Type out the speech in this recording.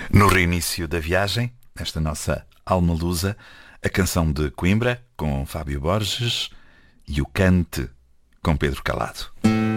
No reinício da viagem, nesta nossa alma lusa, a canção de Coimbra, com Fábio Borges, e o Cante, com Pedro Calado.